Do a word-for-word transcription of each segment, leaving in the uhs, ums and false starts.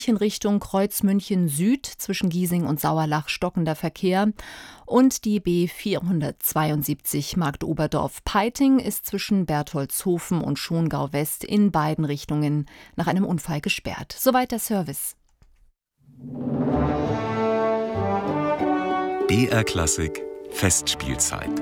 In Richtung Kreuz München Süd zwischen Giesing und Sauerlach stockender Verkehr und die B vierhundertzweiundsiebzig Marktoberdorf-Peiting ist zwischen Bertholdshofen und Schongau West in beiden Richtungen nach einem Unfall gesperrt. Soweit der Service. B R Klassik Festspielzeit.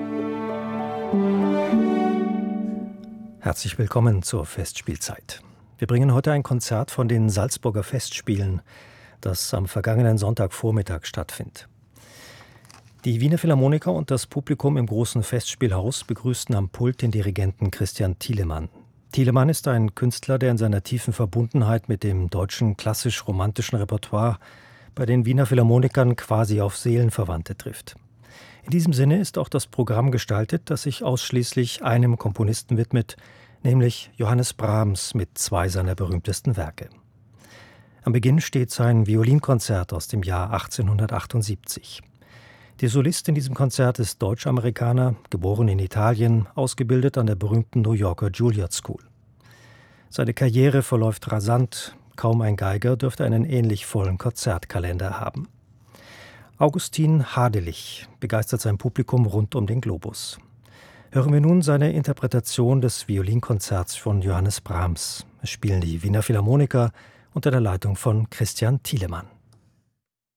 Herzlich willkommen zur Festspielzeit. Wir bringen heute ein Konzert von den Salzburger Festspielen, das am vergangenen Sonntagvormittag stattfindet. Die Wiener Philharmoniker und das Publikum im großen Festspielhaus begrüßten am Pult den Dirigenten Christian Thielemann. Thielemann ist ein Künstler, der in seiner tiefen Verbundenheit mit dem deutschen klassisch-romantischen Repertoire bei den Wiener Philharmonikern quasi auf Seelenverwandte trifft. In diesem Sinne ist auch das Programm gestaltet, das sich ausschließlich einem Komponisten widmet, nämlich Johannes Brahms mit zwei seiner berühmtesten Werke. Am Beginn steht sein Violinkonzert aus dem Jahr achtzehnhundertachtundsiebzig. Der Solist in diesem Konzert ist Deutsch-Amerikaner, geboren in Italien, ausgebildet an der berühmten New Yorker Juilliard School. Seine Karriere verläuft rasant, kaum ein Geiger dürfte einen ähnlich vollen Konzertkalender haben. Augustin Hadelich begeistert sein Publikum rund um den Globus. Hören wir nun seine Interpretation des Violinkonzerts von Johannes Brahms. Es spielen die Wiener Philharmoniker unter der Leitung von Christian Thielemann.